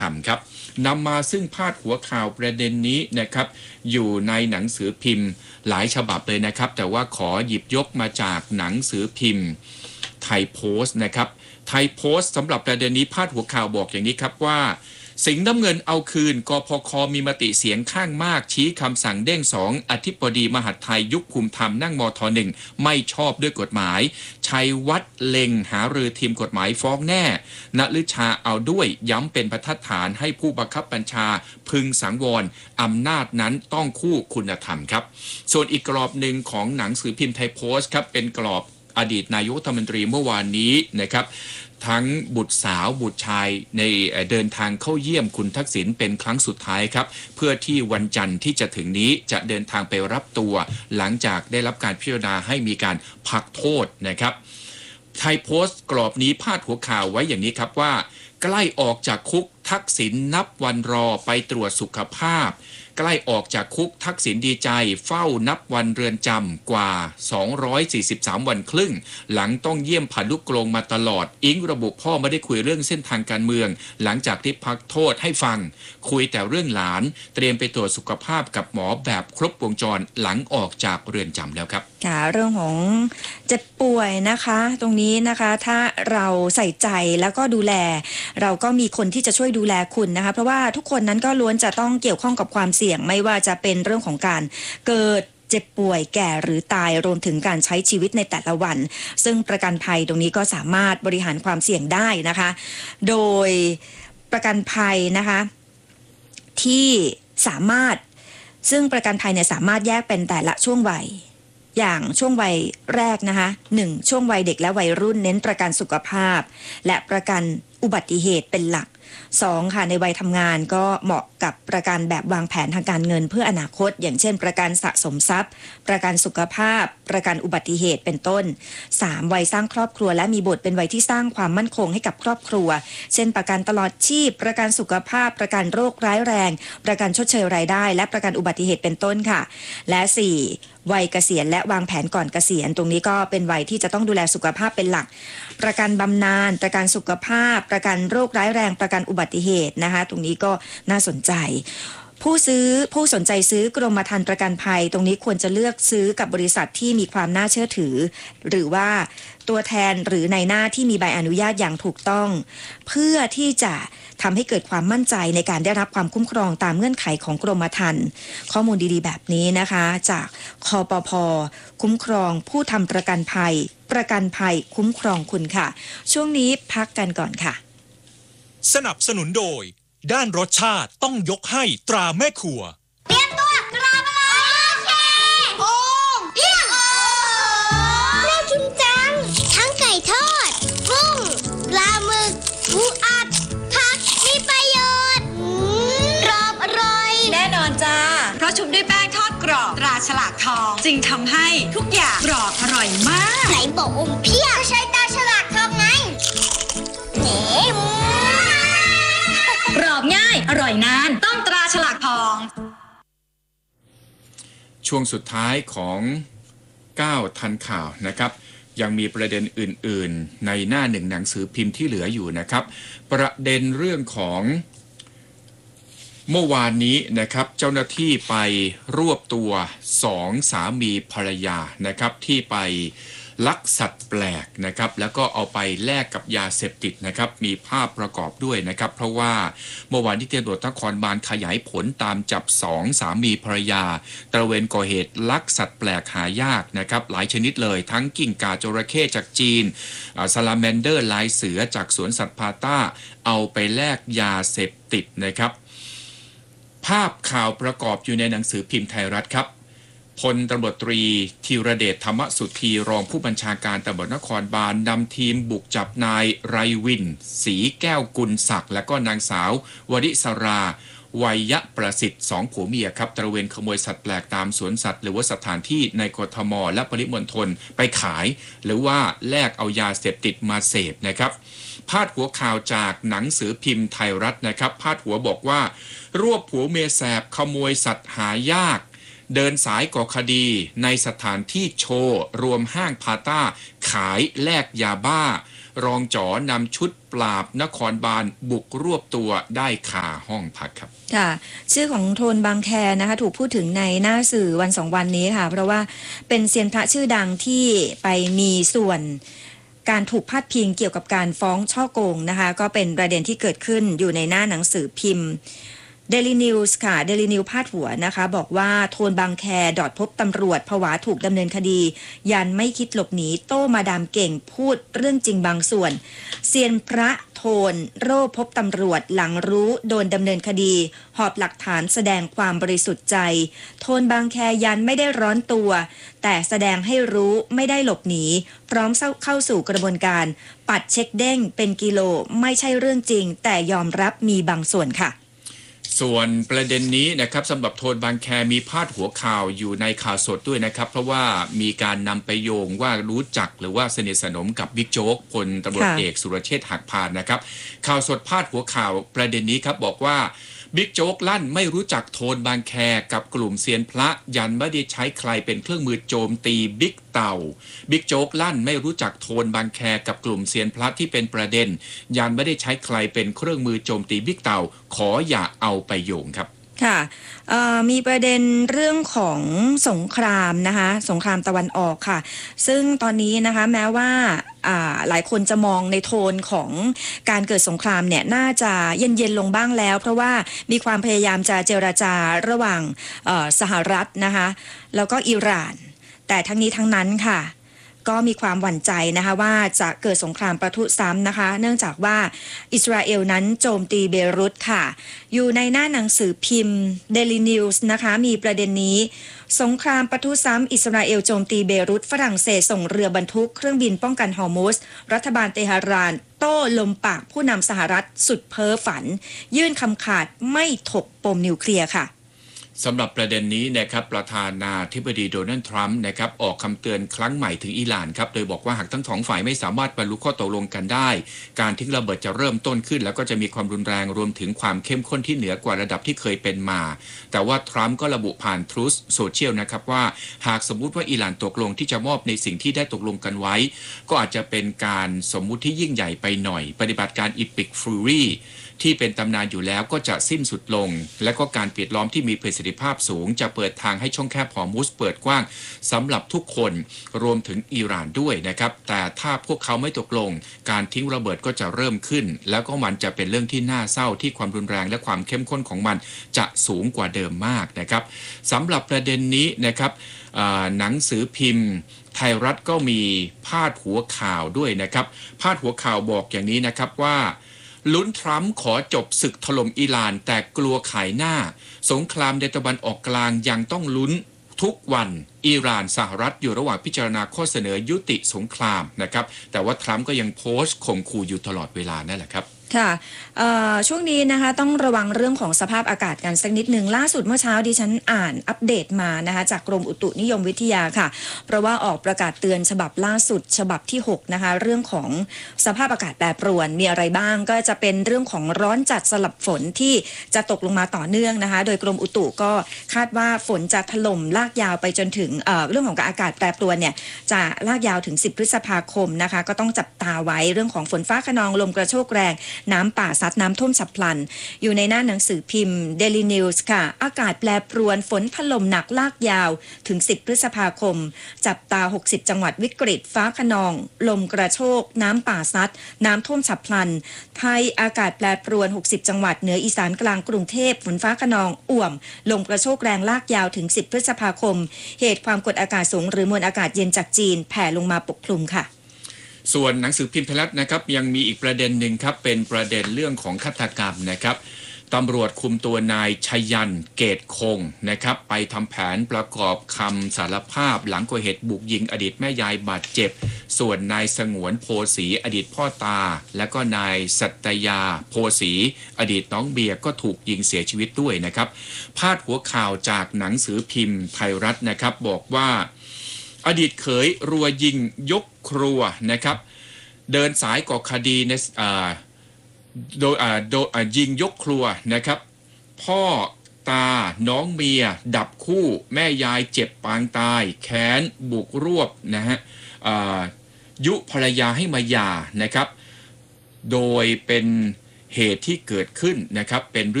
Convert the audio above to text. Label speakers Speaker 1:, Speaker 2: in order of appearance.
Speaker 1: ครับนำมาซึ่งพาดหัวข่าวประเด็นนี้นะครับอยู่ในหนังสือพิมพ์หลายฉบับเลยนะครับแต่ว่าขอหยิบยกมาจากหนังสือพิมพ์ไทยโพสต์นะครับไทยโพสต์สำหรับประเด็นนี้พาดหัวข่าวบอกอย่างนี้ครับว่าสิงห์น้ำเงินเอาคืนกพค.มีมติเสียงข้างมากชี้คำสั่งเด้ง2อธิบดีมหาดไทยยุคคุมธรรมนั่งมท1ไม่ชอบด้วยกฎหมายชัยวัฒน์เล็งหารือทีมกฎหมายฟ้องแน่ณฤชาเอาด้วยย้ำเป็นบรรทัดฐานให้ผู้บังคับบัญชาพึงสังวรอำนาจนั้นต้องคู่คุณธรรมครับส่วนอีกกรอบหนึ่งของหนังสือพิมพ์ไทยโพสต์ครับเป็นกรอบอดีตนายกรัฐมนตรีเมื่อวานนี้นะครับทั้งบุตรสาวบุตรชายในเดินทางเข้าเยี่ยมคุณทักษิณเป็นครั้งสุดท้ายครับเพื่อที่วันจันทร์ที่จะถึงนี้จะเดินทางไปรับตัวหลังจากได้รับการพิจารณาให้มีการพักโทษนะครับไทยโพสต์กรอบนี้พาดหัวข่าวไว้อย่างนี้ครับว่าใกล้ออกจากคุกทักษิณนับวันรอไปตรวจสุขภาพใกล้ออกจากคุกทักษิณดีใจเฝ้านับวันเรือนจำกว่า243วันครึ่งหลังต้องเยี่ยมผ่านลูกกรงมาตลอดอิงระบุพ่อไม่ได้คุยเรื่องเส้นทางการเมืองหลังจากที่พักโทษให้ฟังคุยแต่เรื่องหลานเตรียมไปตรวจสุขภาพกับหมอแบบครบวงจรหลังออกจากเรือนจำแล้วครับ
Speaker 2: ค่ะเรื่องของเจ็บป่วยนะคะตรงนี้นะคะถ้าเราใส่ใจแล้วก็ดูแลเราก็มีคนที่จะช่วยดูแลคุณนะคะเพราะว่าทุกคนนั้นก็ล้วนจะต้องเกี่ยวข้องกับความเสี่ยงไม่ว่าจะเป็นเรื่องของการเกิดเจ็บป่วยแก่หรือตายรวมถึงการใช้ชีวิตในแต่ละวันซึ่งประกันภัยตรงนี้ก็สามารถบริหารความเสี่ยงได้นะคะโดยประกันภัยนะคะที่สามารถซึ่งประกันภัยเนี่ยสามารถแยกเป็นแต่ละช่วงวัยอย่างช่วงวัยแรกนะคะ1ช่วงวัยเด็กและวัยรุ่นเน้นประกันสุขภาพและประกันอุบัติเหตุเป็นหลัก2ค่ะในวัยทำงานก็เหมาะกับประกันแบบวางแผนทางการเงินเพื่ออนาคตอย่างเช่นประกันสะสมทรัพย์ประกันสุขภาพประกันอุบัติเหตุเป็นต้น3วัยสร้างครอบครัวและมีบุตรเป็นวัยที่สร้างความมั่นคงให้กับครอบครัวเช่นประกันตลอดชีพประกันสุขภาพประกันโรคร้ายแรงประกันชดเชยรายได้และประกันอุบัติเหตุเป็นต้นค่ะและ4วัยเกษียณและวางแผนก่อนเกษียณตรงนี้ก็เป็นวัยที่จะต้องดูแลสุขภาพเป็นหลักประกันบำนาญประกันสุขภาพประกันโรคร้ายแรงประกันอุบัติเหตุนะคะตรงนี้ก็น่าสนใจผู้สนใจซื้อกรมธรรม์ประกันภัยตรงนี้ควรจะเลือกซื้อกับบริษัทที่มีความน่าเชื่อถือหรือว่าตัวแทนหรือในหน้าที่มีใบอนุญาตอย่างถูกต้องเพื่อที่จะทำให้เกิดความมั่นใจในการได้รับความคุ้มครองตามเงื่อนไขของกรมธรรม์ข้อมูลดีๆแบบนี้นะคะจากคปภ.คุ้มครองผู้ทำประกันภัยคุ้มครองคุณค่ะช่วงนี้พักกันก่อนค่ะ
Speaker 3: สนับสนุนโดยด้านรสชาติต้องยกให้ตราแม่ครัว
Speaker 4: เตรียมตัวกราบอะไรโอเคโอ่งเอี้ยงน่ากินจังทั้งไก่ทอดกุ้งปลาหมึกปูอัดผักมีประโยชน์กรอบอร่อย
Speaker 5: แน่นอนจ้าเพราะชุบด้วยแป้งทอดกรอบตราฉลากทองจึงทำให้ทุกอย่างกรอบอร่อยมาก
Speaker 4: ไหนบอกอมเพี้ยใช้ตาฉลากทองไง
Speaker 5: กรอบง่ายอร่อยนานต้องตราฉลากทอง
Speaker 1: ช่วงสุดท้ายของ9ทันข่าวนะครับยังมีประเด็นอื่นๆในหน้าหนึ่งหนังสือพิมพ์ที่เหลืออยู่นะครับประเด็นเรื่องของเมื่อวานนี้นะครับเจ้าหน้าที่ไปรวบตัว2สามีภรรยานะครับที่ไปลักสัตว์แปลกนะครับแล้วก็เอาไปแลกกับยาเสพติดนะครับมีภาพประกอบด้วยนะครับเพราะว่าเมื่อวานที่ตำรวจนครบาลขยายผลตามจับ2สามีภรรยาตระเวนก่อเหตุลักสัตว์แปลกหายากนะครับหลายชนิดเลยทั้งกิ้งก่าจระเข้จากจีนซาลาแมนเดอร์ลายเสือจากสวนสัตว์พาต้าเอาไปแลกยาเสพติดนะครับภาพข่าวประกอบอยู่ในหนังสือพิมพ์ไทยรัฐครับพลตำรวจตรีธีรเดชธรรมสุธีรองผู้บัญชาการตำรวจนครบาลนำทีมบุกจับนายไรวินศรีแก้วกุลศักดิ์และก็นางสาววริศราวัยประสิทธิ์2ผัวเมียครับตระเวนขโมยสัตว์แปลกตามสวนสัตว์หรือว่าสถานที่ในกทมและปริมณฑลไปขายหรือว่าแลกเอายาเสพติดมาเสพนะครับพาดหัวข่าวจากหนังสือพิมพ์ไทยรัฐนะครับพาดหัวบอกว่ารวบผัวเมียแสบขโมยสัตว์หายากเดินสายก่อคดีในสถานที่โชว์รวมห้างพาต้าขายแลกยาบ้ารองจ๋อนำชุดปราบนครบาลบุกรวบตัวได้คาห้องพักครับ
Speaker 2: ค่ะชื่อของโทนบางแคนะคะถูกพูดถึงในหน้าสื่อวันสองวันนี้ค่ะเพราะว่าเป็นเซียนพระชื่อดังที่ไปมีส่วนการถูกพาดพิงเกี่ยวกับการฟ้องช่อโกงนะคะก็เป็นประเด็นที่เกิดขึ้นอยู่ในหน้าหนังสือพิมพ์ Daily News ค่ะ Daily News พาดหัวนะคะบอกว่าโทนบางแคพบตำรวจผวาถูกดำเนินคดียันไม่คิดหลบหนีโต้มาดามเก่งพูดเรื่องจริงบางส่วนเซียนพระโทนโร่พบตำรวจหลังรู้โดนดำเนินคดีหอบหลักฐานแสดงความบริสุทธิ์ใจโทนบางแคยันไม่ได้ร้อนตัวแต่แสดงให้รู้ไม่ได้หลบหนีพร้อมเข้าสู่กระบวนการปัดเช็คเด้งเป็นกิโลไม่ใช่เรื่องจริงแต่ยอมรับมีบางส่วนค่ะ
Speaker 1: ส่วนประเด็นนี้นะครับสำหรับโทนบางแคมีพาดหัวข่าวอยู่ในข่าวสดด้วยนะครับเพราะว่ามีการนำไปโยงว่ารู้จักหรือว่าสนิทสนมกับบิ๊กโจ๊กพลตำรวจเอกสุรเชษฐ์หักพานนะครับข่าวสดพาดหัวข่าวประเด็นนี้ครับบอกว่าบิ๊กโจ๊กลั่นไม่รู้จักโทนบางแคกับกลุ่มเซียนพระยันไม่ได้ใช้ใครเป็นเครื่องมือโจมตีบิ๊กเต่าบิ๊กโจ๊กลั่นไม่รู้จักโทนบางแคกับกลุ่มเซียนพระที่เป็นประเด็นยันไม่ได้ใช้ใครเป็นเครื่องมือโจมตีบิ๊กเต่าขออย่าเอาไปโยงครับ
Speaker 2: ค่ะมีประเด็นเรื่องของสงครามนะคะสงครามตะวันออกค่ะซึ่งตอนนี้นะคะแม้ว่าหลายคนจะมองในโทนของการเกิดสงครามเนี่ยน่าจะเย็นๆลงบ้างแล้วเพราะว่ามีความพยายามจะเจรจาระหว่างสหรัฐนะคะแล้วก็อิหร่านแต่ทั้งนี้ทั้งนั้นค่ะก็มีความหวั่นใจนะคะว่าจะเกิดสงครามปะทุซ้ำนะคะเนื่องจากว่าอิสราเอลนั้นโจมตีเบรุตค่ะอยู่ในหน้าหนังสือพิมพ์ Daily News นะคะมีประเด็นนี้สงครามปะทุซ้ำอิสราเอลโจมตีเบรุตฝรั่งเศสส่งเรือบรรทุกเครื่องบินป้องกันฮอร์มุสรัฐบาลเตหะรานโต้ลมปากผู้นำสหรัฐสุดเพ้อฝันยื่นคำขาดไม่ถกปมนิวเคลียร์ค่ะ
Speaker 1: สำหรับประเด็นนี้นะครับประธานาธิบดีโดนัลด์ทรัมป์นะครับออกคำเตือนครั้งใหม่ถึงอิหร่านครับโดยบอกว่าหากทั้งสองฝ่ายไม่สามารถบรรลุข้อตกลงกันได้การทิ้งระเบิดจะเริ่มต้นขึ้นแล้วก็จะมีความรุนแรงรวมถึงความเข้มข้นที่เหนือกว่าระดับที่เคยเป็นมาแต่ว่าทรัมป์ก็ระบุผ่าน Truth Social นะครับว่าหากสมมุติว่าอิหร่านตกลงที่จะมอบในสิ่งที่ได้ตกลงกันไว้ก็อาจจะเป็นการสมมุติที่ยิ่งใหญ่ไปหน่อยปฏิบัติการ Epic Furyที่เป็นตำนานอยู่แล้วก็จะสิ้นสุดลงและก็การปิดล้อมที่มีประสิทธิภาพสูงจะเปิดทางให้ช่องแคบฮอร์มุสเปิดกว้างสำหรับทุกคนรวมถึงอิหร่านด้วยนะครับแต่ถ้าพวกเขาไม่ตกลงการทิ้งระเบิดก็จะเริ่มขึ้นแล้วก็มันจะเป็นเรื่องที่น่าเศร้าที่ความรุนแรงและความเข้มข้นของมันจะสูงกว่าเดิมมากนะครับสำหรับประเด็นนี้นะครับหนังสือพิมพ์ไทยรัฐก็มีพาดหัวข่าวด้วยนะครับพาดหัวข่าวบอกอย่างนี้นะครับว่าลุ้นทรัมป์ขอจบศึกถล่มอิหร่านแต่กลัวขายหน้าสงครามในตะวันออกกลางยังต้องลุ้นทุกวันอิหร่านสหรัฐอยู่ระหว่างพิจารณาข้อเสนอยุติสงครามนะครับแต่ว่าทรัมป์ก็ยังโพสต์ข่มขู่อยู่ตลอดเวลานั่นแหละครับ
Speaker 2: ค่ะช่วงนี้นะคะต้องระวังเรื่องของสภาพอากาศกันสักนิดหนึ่งล่าสุดเมื่อเช้าดิฉันอ่านอัปเดตมานะคะจากกรมอุตุนิยมวิทยาค่ะเพราะว่าออกประกาศเตือนฉบับล่าสุดฉบับที่6นะคะเรื่องของสภาพอากาศแปรปรวนมีอะไรบ้างก็จะเป็นเรื่องของร้อนจัดสลับฝนที่จะตกลงมาต่อเนื่องนะคะโดยกรมอุตุก็คาดว่าฝนจะถล่มลากยาวไปจนถึงเรื่องของอากาศแปรปรวนเนี่ยจะลากยาวถึง10 พฤษภาคมนะคะก็ต้องจับตาไว้เรื่องของฝนฟ้าคะนองลมกระโชกแรงน้ำป่าซัดน้ำท่วมฉับพลันอยู่ในหน้าหนังสือพิมพ์ Daily News ค่ะอากาศแปรปรวนฝนถล่มหนักลากยาวถึง10 พฤษภาคมจับตา60จังหวัดวิกฤตฟ้าคะนองลมกระโชกน้ำป่าซัดน้ำท่วมฉับพลันไทยอากาศแปรปรวน60จังหวัดเหนืออีสานกลางกรุงเทพฝนฟ้าคะนองอ่วมลมกระโชกแรงลากยาวถึง10 พฤษภาคมเหตุความกดอากาศสูงหรือมวลอากาศเย็นจากจีนแผ่ลงมาปกคลุมค่ะ
Speaker 1: ส่วนหนังสือพิมพ์ไทยรัฐนะครับยังมีอีกประเด็นหนึ่งครับเป็นประเด็นเรื่องของฆาตกรรมนะครับตำรวจคุมตัวนายชยันเกตคงนะครับไปทำแผนประกอบคำสารภาพหลังก่อเหตุบุกยิงอดีตแม่ยายบาดเจ็บส่วนนายสงวนโพสีอดีตพ่อตาและก็นายสัตยาโพสีอดีตน้องเบียร์ก็ถูกยิงเสียชีวิตด้วยนะครับพาดหัวข่าวจากหนังสือพิมพ์ไทยรัฐนะครับบอกว่าอดีตเขยรัวยิงยกครัวนะครับเดินสายก่อคดีในโดยยิงยกครัวนะครับพ่อตาน้องเมียดับคู่แม่ยายเจ็บปางตายแค้นบุกรวบนะฮะยุภรรยาให้มาหย่านะครับโดยเป็นเหตุที่เกิดขึ้นนะครับเป็น